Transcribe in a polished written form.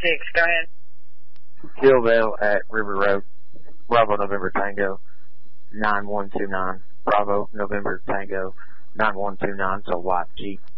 go ahead. Killville at River Road, Bravo November Tango, 9129. Bravo November Tango, 9129, so white Jeep.